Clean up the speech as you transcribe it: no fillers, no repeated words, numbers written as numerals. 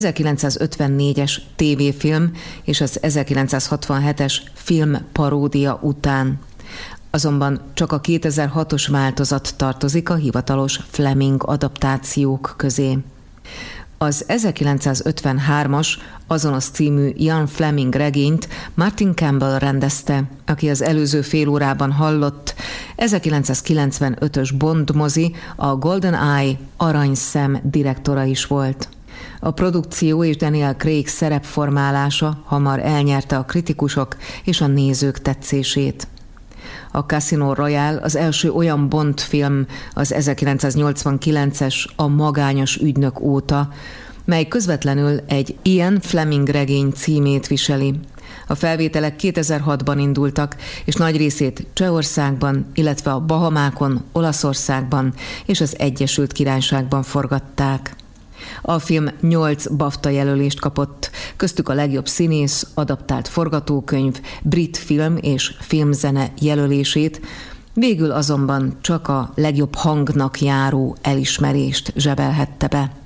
1954-es tévéfilm és az 1967-es filmparódia után. Azonban csak a 2006-os változat tartozik a hivatalos Fleming adaptációk közé. Az 1953-as azonos című Ian Fleming regényt Martin Campbell rendezte, aki az előző fél órában hallott 1995-ös Bond mozi, a GoldenEye aranyszem direktora is volt. A produkció és Daniel Craig szerepformálása hamar elnyerte a kritikusok és a nézők tetszését. A Casino Royale az első olyan Bond film az 1989-es A magányos ügynök óta, mely közvetlenül egy Ian Fleming regény címét viseli. A felvételek 2006-ban indultak, és nagy részét Csehországban, illetve a Bahamákon, Olaszországban és az Egyesült Királyságban forgatták. A film 8 BAFTA jelölést kapott, köztük a legjobb színész, adaptált forgatókönyv, brit film és filmzene jelölését, végül azonban csak a legjobb hangnak járó elismerést zsebelhette be.